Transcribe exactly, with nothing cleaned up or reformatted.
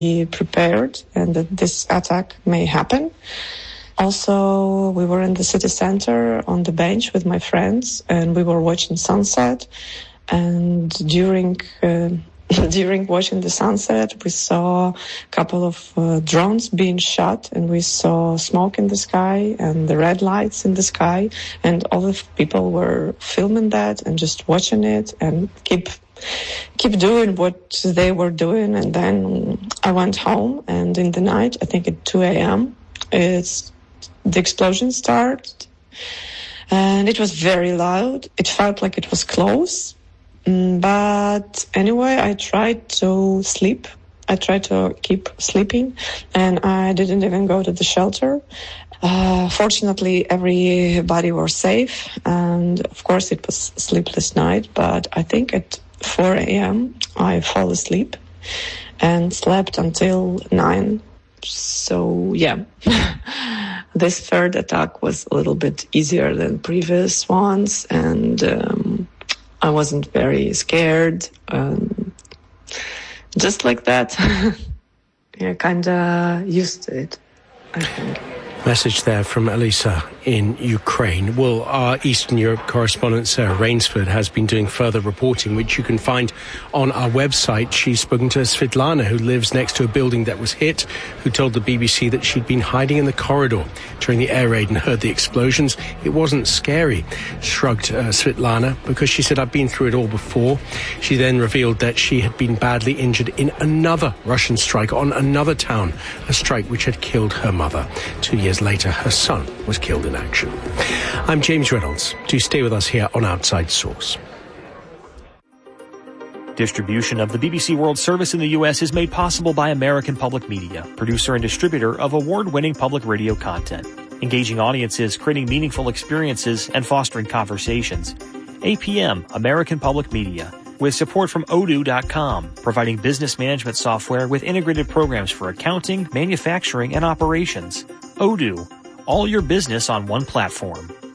prepared and that this attack may happen. Also, we were in the city center on the bench with my friends, and we were watching sunset. And during uh, during watching the sunset, we saw a couple of uh, drones being shot, and we saw smoke in the sky and the red lights in the sky. And all the people were filming that and just watching it and keep keep doing what they were doing. And then I went home, and in the night, I think at two a.m., it's the explosion started, and it was very loud. It felt like it was close. But anyway, I tried to sleep. I tried to keep sleeping, and I didn't even go to the shelter. Uh, fortunately, everybody was safe, and of course it was a sleepless night. But I think at four a.m. I fell asleep and slept until nine. So yeah, this third attack was a little bit easier than previous ones, and um, I wasn't very scared. Um, just like that, yeah, kind of used to it, I think. Message there from Elisa in Ukraine. Well, our Eastern Europe correspondent Sarah Rainsford has been doing further reporting, which you can find on our website. She's spoken to Svetlana, who lives next to a building that was hit, who told the B B C that she'd been hiding in the corridor during the air raid and heard the explosions. It wasn't scary, shrugged uh, Svetlana, because she said, I've been through it all before. She then revealed that she had been badly injured in another Russian strike on another town, a strike which had killed her mother. Two years later, her son was killed in action. I'm James Reynolds. Do stay with us here on Outside Source. Distribution of the B B C World Service in the U S is made possible by American Public Media, producer and distributor of award-winning public radio content, engaging audiences, creating meaningful experiences, and fostering conversations. A P M, American Public Media, with support from odoo dot com, providing business management software with integrated programs for accounting, manufacturing, and operations. Odoo, all your business on one platform.